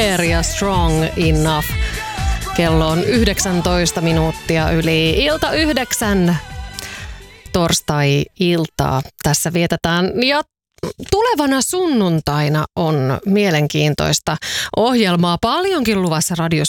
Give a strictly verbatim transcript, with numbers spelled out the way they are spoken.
Cher ja Strong Enough. Kello on yhdeksäntoista minuuttia yli ilta yhdeksän. Torstai-iltaa tässä vietetään ja tulevana sunnuntaina on mielenkiintoista ohjelmaa paljonkin luvassa Radio